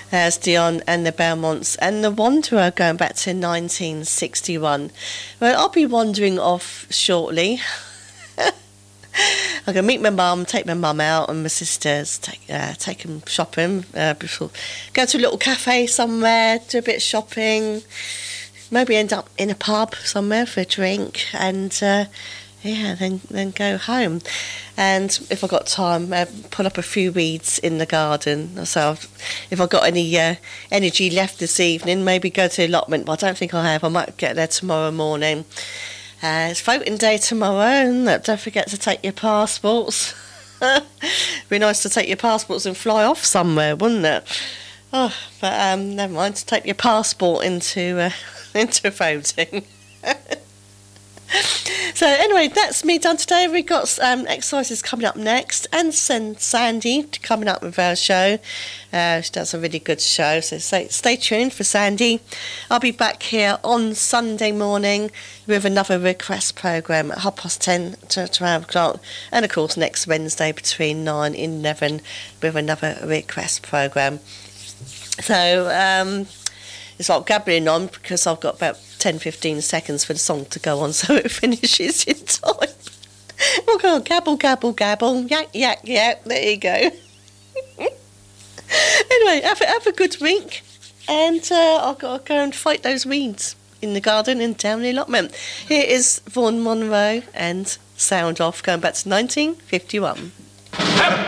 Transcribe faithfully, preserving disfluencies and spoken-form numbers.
There's Dion and the Belmonts and the Wanderer going back to nineteen sixty-one. Well, I'll be wandering off shortly. I'm going to meet my mum, take my mum out and my sisters, take uh, take them shopping. Uh, before, go to a little cafe somewhere, do a bit of shopping, maybe end up in a pub somewhere for a drink, and uh, yeah, then then go home. And if I've got time, uh, pull up a few weeds in the garden. So I've, if I've got any uh, energy left this evening, maybe go to the allotment, but I don't think I have. I might get there tomorrow morning. Uh, it's voting day tomorrow, and don't forget to take your passports. It'd be nice to take your passports and fly off somewhere, wouldn't it? Oh, but um, never mind. To take your passport into uh, into voting. So anyway, that's me done today. We've got um, exercises coming up next, and send Sandy coming up with our show. Uh, she does a really good show, so stay, stay tuned for Sandy. I'll be back here on Sunday morning with another request programme at half past ten to twelve o'clock, and of course next Wednesday between nine and eleven with another request programme. So um, it's like gabbling on because I've got about ten fifteen seconds for the song to go on, so it finishes in time. We'll go on, gabble, gabble, gabble, yak, yak, yak, there you go. Anyway, have a, have a good week, and uh, I've got to go and fight those weeds in the garden and down the allotment. Here is Vaughan Monroe and Sound Off, going back to nineteen fifty-one.